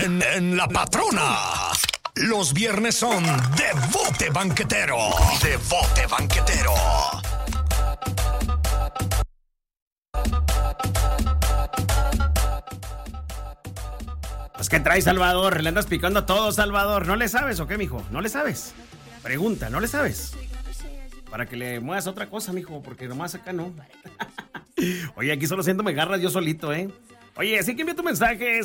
en La Patrona. Los viernes son de Bote Banquetero. De Bote Banquetero. Pues, ¿qué traes, Salvador? Le andas picando a todo, Salvador. ¿No le sabes o qué, mijo? ¿No le sabes? Pregunta, ¿no le sabes? Para que le muevas otra cosa, mijo, porque nomás acá no. Oye, aquí solo siento me garras yo solito, ¿eh? Oye, así que envía tu mensaje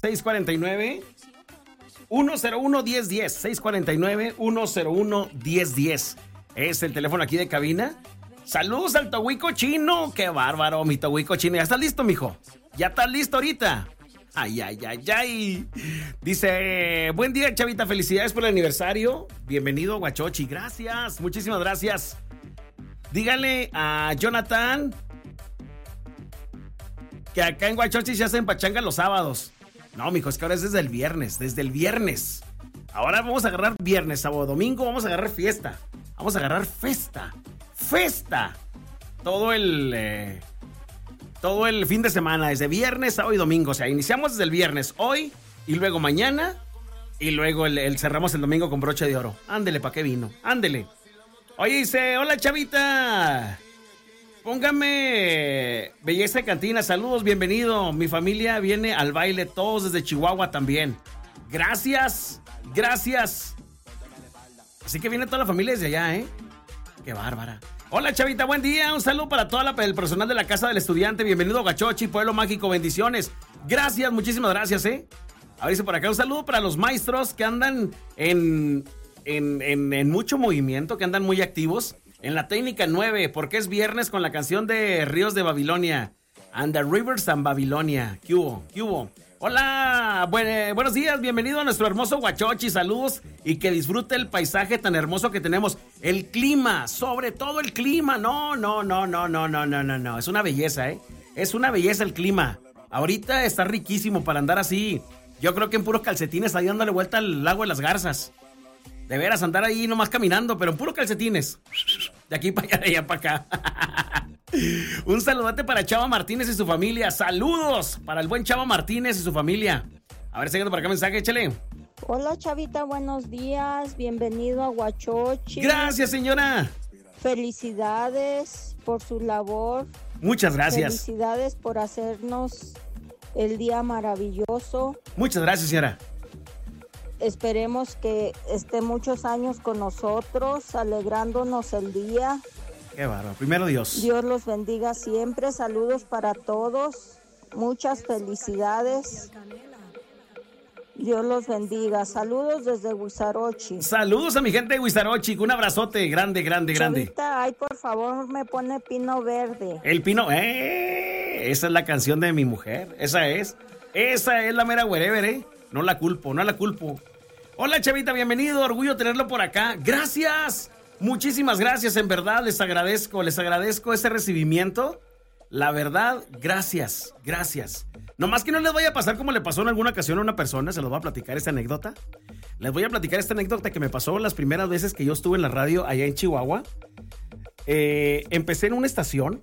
649-101-1010. 649-101-1010. Es el teléfono aquí de cabina. Saludos al Tohuico Chino. ¡Qué bárbaro, mi Tohuico Chino! ¿Ya estás listo, mijo? ¿Ya estás listo ahorita? ¡Ay, ay, ay, ay! Dice, buen día, Chavita. Felicidades por el aniversario. Bienvenido, Guachochi. Gracias, muchísimas gracias. Dígale a Jonathan que acá en Guachochi se hacen pachanga los sábados. No, mijo, es que ahora es desde el viernes. Ahora vamos a agarrar viernes, sábado, domingo, vamos a agarrar fiesta. Vamos a agarrar festa. Todo el fin de semana, desde viernes, sábado y domingo. O sea, iniciamos desde el viernes, hoy, y luego mañana, y luego cerramos el domingo con broche de oro. Ándele, ¿pa' qué vino? Ándele. Oye, dice, hola, Chavita. Póngame Belleza de Cantina, saludos, bienvenido. Mi familia viene al baile, todos desde Chihuahua también. Gracias. Así que viene toda la familia desde allá, ¿eh? Qué bárbara. Hola, Chavita, buen día. Un saludo para todo el personal de la Casa del Estudiante. Bienvenido a Guachochi, Pueblo Mágico, bendiciones. Gracias, muchísimas gracias, ¿eh? A ver, dice por acá, un saludo para los maestros que andan en mucho movimiento, que andan muy activos. En la técnica 9, porque es viernes con la canción de Ríos de Babilonia. And the Rivers and Babilonia. ¿Qué hubo? Hola, buenos días, bienvenido a nuestro hermoso Guachochi, saludos y que disfrute el paisaje tan hermoso que tenemos. El clima, sobre todo el clima, no, es una belleza, es una belleza el clima. Ahorita está riquísimo para andar así, yo creo que en puros calcetines ahí dándole vuelta al lago de las Garzas. De veras, andar ahí nomás caminando, pero en puros calcetines. De aquí para allá, de allá para acá. Un saludote para Chava Martínez y su familia. Saludos para el buen Chava Martínez y su familia. A ver, siguiendo por acá mensaje, échale. Hola, Chavita, buenos días. Bienvenido a Guachochi. Gracias, señora. Felicidades por su labor. Muchas gracias. Felicidades por hacernos el día maravilloso. Muchas gracias, señora. Esperemos que esté muchos años con nosotros, alegrándonos el día. Qué bárbaro. Primero Dios. Dios los bendiga siempre. Saludos para todos. Muchas felicidades. Dios los bendiga. Saludos desde Huizarochi. Saludos a mi gente de Huizarochi. Un abrazote grande. Chavita, ay, por favor, me pone Pino Verde. El Pino, esa es la canción de mi mujer. Esa es la mera wherever, No la culpo. Hola, Chavita, bienvenido. Orgullo tenerlo por acá. Gracias. Muchísimas gracias. En verdad, les agradezco ese recibimiento. La verdad, gracias. Nomás que no les vaya a pasar como le pasó en alguna ocasión a una persona. Se los voy a platicar esta anécdota. Les voy a platicar esta anécdota que me pasó las primeras veces que yo estuve en la radio allá en Chihuahua. Empecé en una estación.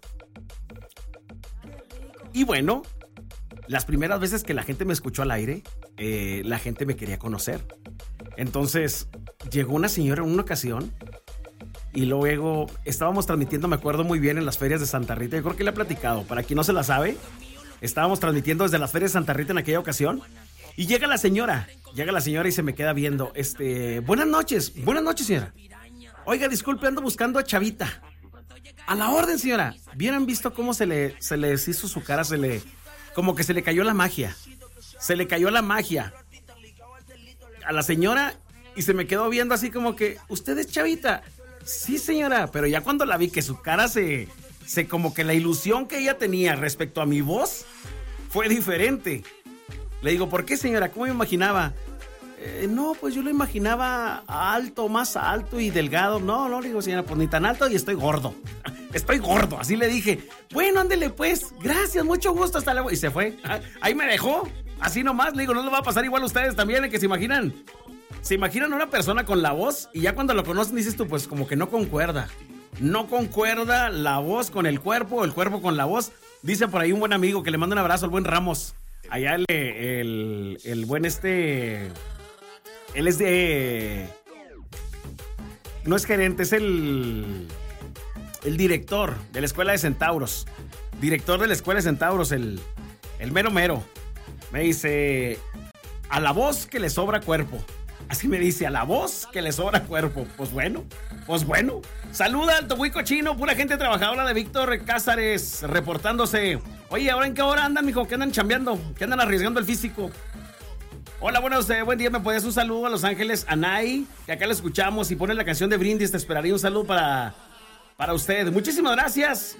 Y bueno, las primeras veces que la gente me escuchó al aire, la gente me quería conocer. Entonces, llegó una señora en una ocasión y luego estábamos transmitiendo, me acuerdo muy bien, en las ferias de Santa Rita. Yo creo que le he platicado, para quien no se la sabe, estábamos transmitiendo desde las ferias de Santa Rita en aquella ocasión y llega la señora y se me queda viendo. Buenas noches, señora. Oiga, disculpe, ando buscando a Chavita. A la orden, señora. ¿Vieran visto cómo se le deshizo su cara? Como que se le cayó la magia. A la señora y se me quedó viendo así como que, ¿usted es Chavita? Sí, señora, pero ya cuando la vi que su cara se como que la ilusión que ella tenía respecto a mi voz fue diferente. Le digo, ¿por qué, señora? ¿Cómo me imaginaba? No, pues yo lo imaginaba alto, más alto y delgado. No, le digo, señora, pues ni tan alto y estoy gordo. Así le dije. Bueno, ándele pues, gracias, mucho gusto, hasta luego. Y se fue, ahí me dejó, así nomás. Le digo, no le va a pasar igual a ustedes también, que se imaginan a una persona con la voz y ya cuando lo conocen dices tú, pues como que no concuerda la voz con el cuerpo, el cuerpo con la voz. Dice por ahí un buen amigo que le manda un abrazo al buen Ramos, allá el buen él es de... No es gerente, es el director de la Escuela de Centauros. Director de la Escuela de Centauros, el mero mero. Me dice, a la voz que le sobra cuerpo. Así me dice, a la voz que le sobra cuerpo. Pues bueno. Saluda al Tobuico Chino, pura gente trabajadora de Víctor Cázares, reportándose. Oye, ¿ahora en qué hora andan, mijo? ¿Qué andan chambeando? ¿Qué andan arriesgando el físico? Hola, buen día. ¿Me podías un saludo a Los Ángeles? Anay, que acá lo escuchamos y pone la canción de Brindis. Te esperaría un saludo para usted. Muchísimas gracias.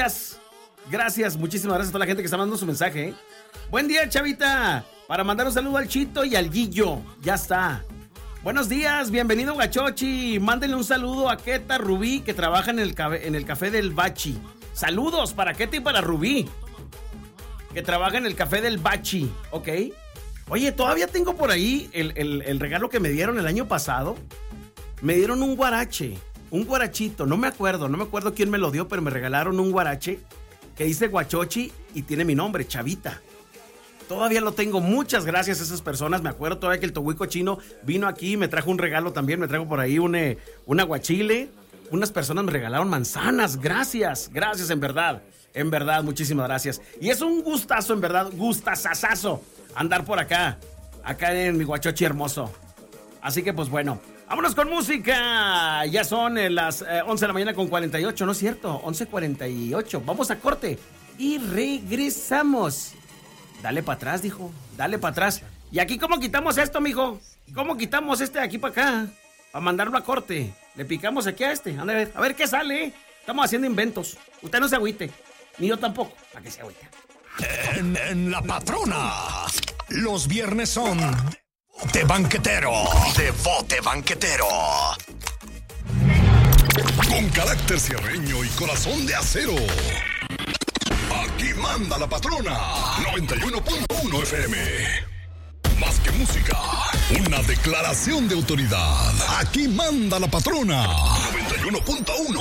Muchísimas gracias a toda la gente que está mandando su mensaje, ¿eh? Buen día, Chavita. Para mandar un saludo al Chito y al Guillo. Ya está. Buenos días, bienvenido Gachochi. Mándenle un saludo a Keta Rubí, que trabaja en el café del Bachi. Saludos para Keta y para Rubí, que trabaja en el café del Bachi, ¿ok? Oye, todavía tengo por ahí el regalo que me dieron el año pasado. Me dieron un guarachito. No me acuerdo quién me lo dio, pero me regalaron un guarache que dice Guachochi y tiene mi nombre, Chavita. Todavía lo tengo. Muchas gracias a esas personas. Me acuerdo todavía que el Tobuico Chino vino aquí y me trajo un regalo también. Me trajo por ahí un aguachile. Unas personas me regalaron manzanas. Gracias, en verdad. En verdad, muchísimas gracias. Y es un gustazo, en verdad, gustazazazo andar por acá en mi Guachochi hermoso. Así que pues bueno, vámonos con música. Ya son las 11 de la mañana con 48, ¿no es cierto? 11:48. Vamos a corte y regresamos. Dale para atrás, dijo. Dale para atrás. ¿Y aquí cómo quitamos esto, mijo? ¿Cómo quitamos de aquí para acá? Para mandarlo a corte. Le picamos aquí a este. Anda a ver qué sale. Estamos haciendo inventos. Usted no se agüite. Ni yo tampoco. ¿Para qué se agüite? En La Patrona, los viernes son de banquetero. Con carácter cierreño y corazón de acero. Aquí manda La Patrona. 91.1 FM. Más que música, una declaración de autoridad. Aquí manda La Patrona. 91.1.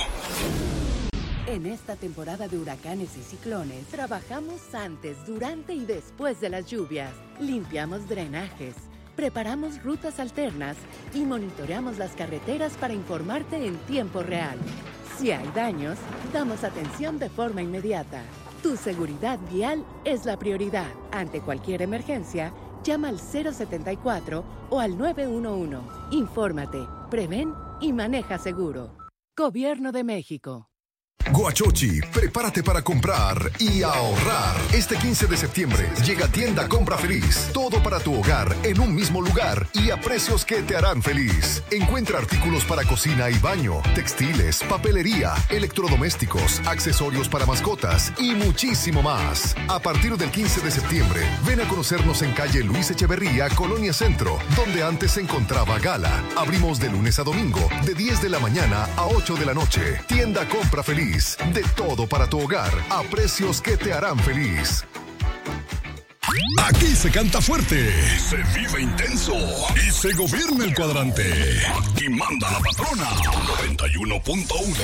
En esta temporada de huracanes y ciclones, trabajamos antes, durante y después de las lluvias. Limpiamos drenajes, preparamos rutas alternas y monitoreamos las carreteras para informarte en tiempo real. Si hay daños, damos atención de forma inmediata. Tu seguridad vial es la prioridad. Ante cualquier emergencia, llama al 074 o al 911. Infórmate, prevén y maneja seguro. Gobierno de México. Guachochi, prepárate para comprar y ahorrar. Este 15 de septiembre llega Tienda Compra Feliz. Todo para tu hogar en un mismo lugar y a precios que te harán feliz. Encuentra artículos para cocina y baño, textiles, papelería, electrodomésticos, accesorios para mascotas y muchísimo más. A partir del 15 de septiembre, ven a conocernos en calle Luis Echeverría, Colonia Centro, donde antes se encontraba Gala. Abrimos de lunes a domingo, de 10 de la mañana a 8 de la noche. Tienda Compra Feliz. De todo para tu hogar, a precios que te harán feliz. Aquí se canta fuerte, se vive intenso y se gobierna el cuadrante. Aquí manda La Patrona. 91.1.